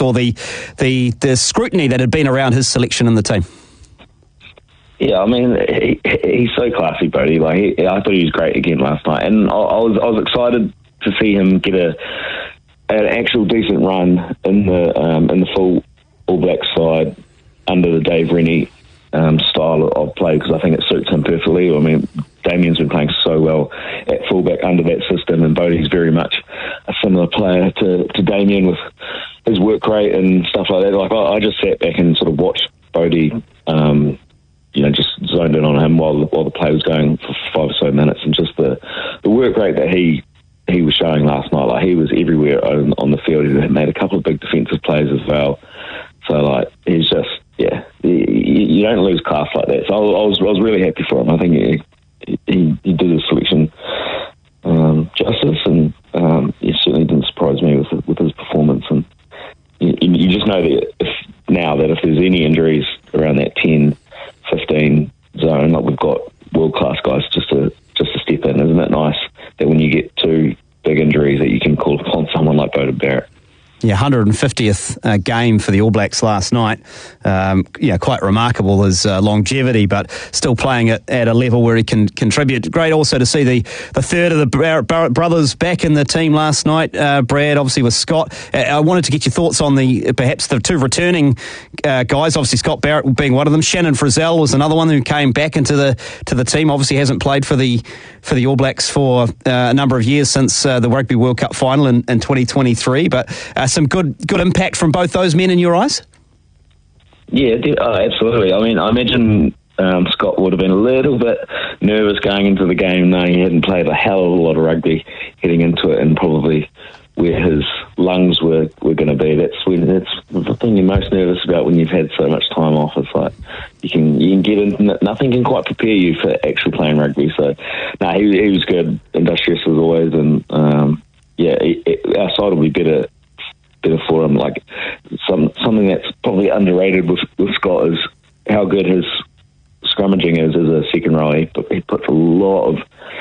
or the scrutiny that had been around his selection in the team? Yeah, I mean, he's so classy, Bodie. Like, I thought he was great again last night, and I was excited to see him get an actual decent run in the full All Blacks side under the Dave Rennie style of play, because I think it suits him perfectly. I mean, Damien's been playing so well at fullback under that system, and Bodie's very much a similar player to Damien with his work rate and stuff like that. Like, I just sat back and sort of watched Bodie, just zoned in on him while the play was going for 5 or so minutes, and just the work rate that he was showing last night. Like, he was everywhere on the field. He made a couple of big defensive plays as well. So, like, he's just, you don't lose class like that. So I was really happy for him. I think he did his selection justice, and it certainly didn't surprise me with his performance. And you just know that if there's any injuries around that 10-15 zone, like, we've got world-class guys just to step in. Isn't it nice that when you get 2 big injuries that you can call upon someone like Beauden Barrett? Yeah, 150th game for the All Blacks last night. Quite remarkable, his longevity, but still playing at a level where he can contribute. Great also to see the third of the Barrett brothers back in the team last night. Brad, obviously, with Scott. I wanted to get your thoughts on perhaps the 2 returning guys. Obviously, Scott Barrett being one of them. Shannon Frizzell was another one who came back into the team. Obviously, hasn't played for the All Blacks for a number of years since the Rugby World Cup final in 2023, but some good impact from both those men in your eyes? Yeah, absolutely. I mean, I imagine Scott would have been a little bit nervous going into the game, knowing he hadn't played a hell of a lot of rugby heading into it, and probably where his lungs were going to be. That's the thing you're most nervous about when you've had so much time off. It's like you can get in, nothing can quite prepare you for actually playing rugby. So, he was good, industrious as always, and our side will be better for him. Like, something that's probably underrated with Scott is how good his scrummaging is as a second row. He puts there's a lot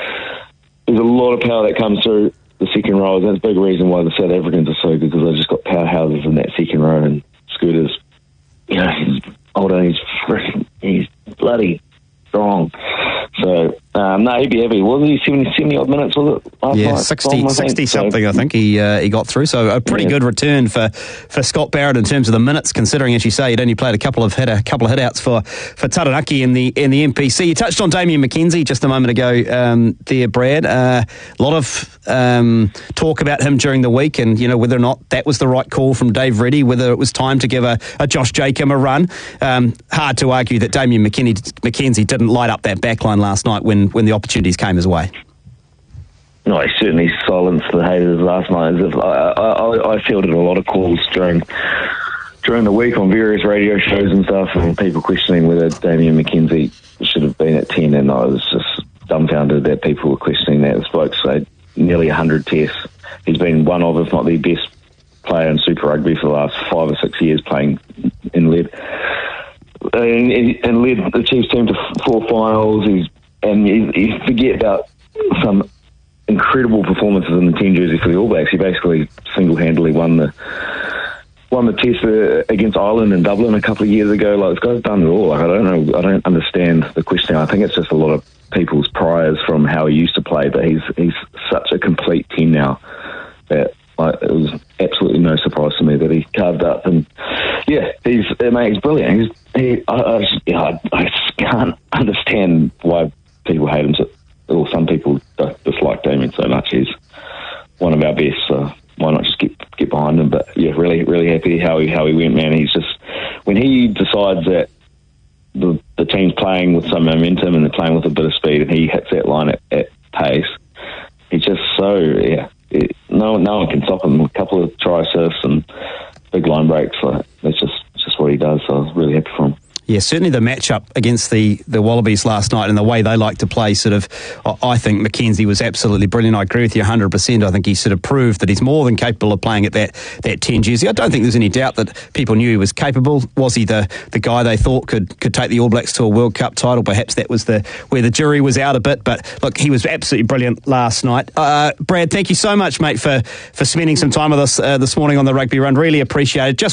of power that comes through the second row. That's a big reason why the South Africans are so good, because they've just got powerhouses in that second row. And Scooter's, he's older, he's bloody strong. So, he'd be happy. Was he 70 odd minutes, was it? Last night? 60 something, I think he got through. So a pretty good return for Scott Barrett in terms of the minutes, considering, as you say, he'd only played a couple of hit-outs for Taranaki in the NPC. You touched on Damian McKenzie just a moment ago there, Brad. A lot of talk about him during the week, and whether or not that was the right call from Dave Reddy, whether it was time to give a Josh Jacob a run. Hard to argue that Damian McKenzie didn't light up that backline last night when the opportunities came his way. No, he certainly silenced the haters last night. I fielded a lot of calls during the week on various radio shows and stuff, and people questioning whether Damian McKenzie should have been at 10, and I was just dumbfounded that people were questioning that. This bloke's played nearly 100 tests. He's been one of, if not the best player in Super Rugby for the last 5 or 6 years, playing in lead. And led the Chiefs team to 4 finals. You forget about some incredible performances in the 10 jersey for the All Blacks. He basically single-handedly won the test against Ireland in Dublin a couple of years ago. Like, this guy's done it all. Like, I don't understand the question. I think it's just a lot of people's priors from how he used to play, but he's such a complete team now that it was absolutely no surprise to me that he carved up. And he's brilliant. I just can't understand why people hate him, or some people dislike Damien so much. He's one of our best, so why not just get behind him? But really, really happy how he went, man. He's just, when he decides that the team's playing with some momentum and they're playing with a bit of speed, and he hits that line at pace, he's just so no one can stop him. A couple of try assists and big line breaks. That's just what he does. So I was really happy for him. Yeah, certainly the matchup against the Wallabies last night and the way they like to play, I think McKenzie was absolutely brilliant. I agree with you 100%. I think he sort of proved that he's more than capable of playing at that 10 jersey. I don't think there's any doubt that people knew he was capable. Was he the guy they thought could take the All Blacks to a World Cup title? Perhaps that was where the jury was out a bit. But look, he was absolutely brilliant last night. Brad, thank you so much, mate, for spending some time with us this morning on the Rugby Run. Really appreciate it. Just